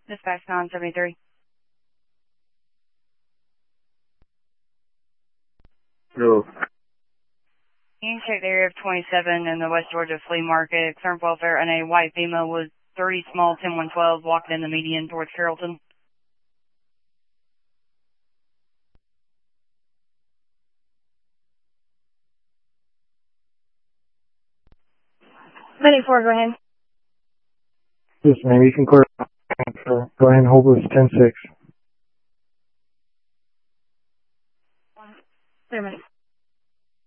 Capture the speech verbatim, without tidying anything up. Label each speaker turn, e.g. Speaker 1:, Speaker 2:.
Speaker 1: Dispatch nine seventy-three.
Speaker 2: No.
Speaker 1: You can check the area of twenty-seven in the West Georgia Flea Market. Concerned welfare and a white female with three small ten one twelve walking in the median towards Carrollton.
Speaker 3: twenty-four, go ahead.
Speaker 2: Yes, ma'am. You can clear. Go ahead and hold this ten six.
Speaker 3: Clear, ma'am.